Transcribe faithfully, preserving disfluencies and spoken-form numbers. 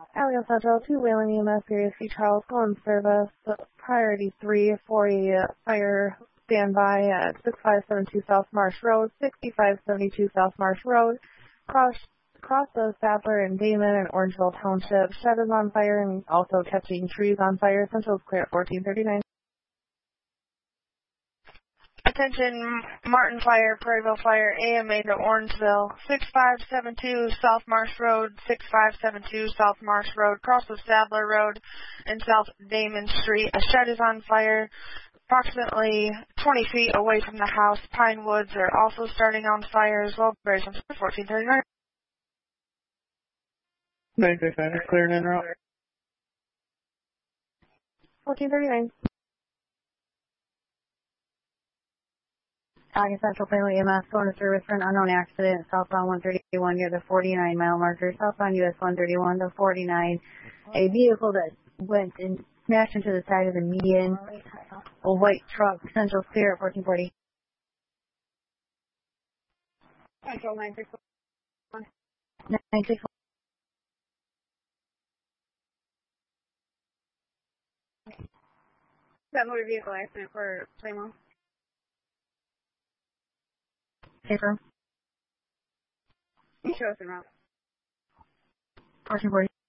Alien Central, two Wayland E M S, Sirius C Charles, go in service. Priority three for a fire standby at sixty-five seventy-two South Marsh Road, sixty-five seventy-two South Marsh Road. Cross, cross the Sapper and Damon and Orangeville Township. Shed is on fire and also catching trees on fire. Central is clear at fourteen thirty-nine. Attention, Martin Fire, Prairieville Fire, A M A to Orangeville, sixty-five seventy-two South Marsh Road, sixty-five seventy-two South Marsh Road, cross of Sadler Road and South Damon Street. A shed is on fire approximately twenty feet away from the house. Pine Woods are also starting on fire as well. fourteen thirty-nine. nine fifty-nine, clearing in route. fourteen thirty-nine. August Central Plainview E M S going to service for an unknown accident southbound one thirty-one near the forty-nine mile marker, southbound U S one thirty-one to forty-nine. A vehicle that went and smashed into the side of the median. A white truck, Central clear at fourteen forty. Central nine six one. nine six one. That motor vehicle accident for Plymouth. Paper. Show us in route. fourteen forty.